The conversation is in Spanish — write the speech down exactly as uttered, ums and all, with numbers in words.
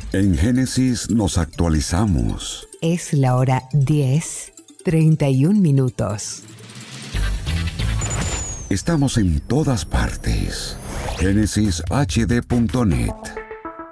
En Génesis nos actualizamos. Es la hora diez, treinta y un minutos. Estamos en todas partes. Génesis H D punto net.